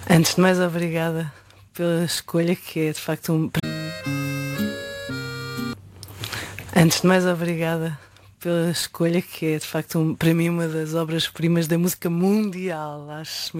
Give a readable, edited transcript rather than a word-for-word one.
Antes de mais, obrigada pela escolha, que é de facto Antes de mais, obrigada pela escolha, que é de facto para mim uma das obras-primas da música mundial. Acho